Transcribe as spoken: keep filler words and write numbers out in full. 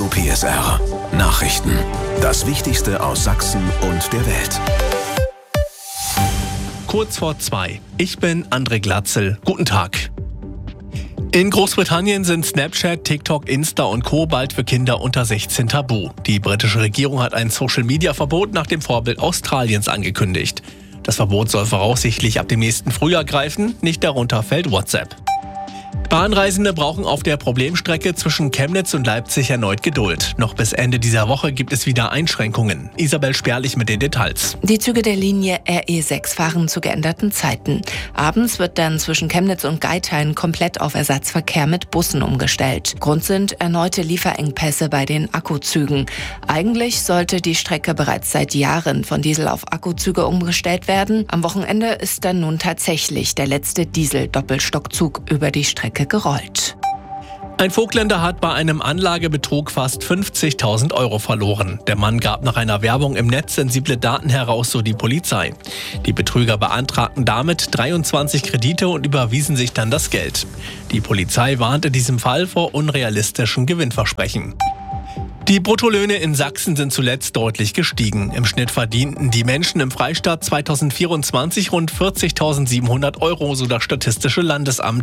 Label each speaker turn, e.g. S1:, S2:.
S1: P S R. Nachrichten. Das Wichtigste aus Sachsen und der Welt.
S2: Kurz vor zwei. Ich bin André Glatzel. Guten Tag. In Großbritannien sind Snapchat, TikTok, Insta und Co. bald für Kinder unter sechzehn tabu. Die britische Regierung hat ein Social-Media-Verbot nach dem Vorbild Australiens angekündigt. Das Verbot soll voraussichtlich ab dem nächsten Frühjahr greifen, nicht darunter fällt WhatsApp. Bahnreisende brauchen auf der Problemstrecke zwischen Chemnitz und Leipzig erneut Geduld. Noch bis Ende dieser Woche gibt es wieder Einschränkungen. Isabel Sperlich mit den Details.
S3: Die Züge der Linie R E sechs fahren zu geänderten Zeiten. Abends wird dann zwischen Chemnitz und Geithain komplett auf Ersatzverkehr mit Bussen umgestellt. Grund sind erneute Lieferengpässe bei den Akkuzügen. Eigentlich sollte die Strecke bereits seit Jahren von Diesel auf Akkuzüge umgestellt werden. Am Wochenende ist dann nun tatsächlich der letzte Diesel-Doppelstockzug über die Strecke gerollt.
S2: Ein Vogtländer hat bei einem Anlagebetrug fast fünfzigtausend Euro verloren. Der Mann gab nach einer Werbung im Netz sensible Daten heraus, so die Polizei. Die Betrüger beantragten damit dreiundzwanzig Kredite und überwiesen sich dann das Geld. Die Polizei warnt in diesem Fall vor unrealistischen Gewinnversprechen. Die Bruttolöhne in Sachsen sind zuletzt deutlich gestiegen. Im Schnitt verdienten die Menschen im Freistaat zweitausendvierundzwanzig rund vierzigtausendsiebenhundert Euro, so das Statistische Landesamt.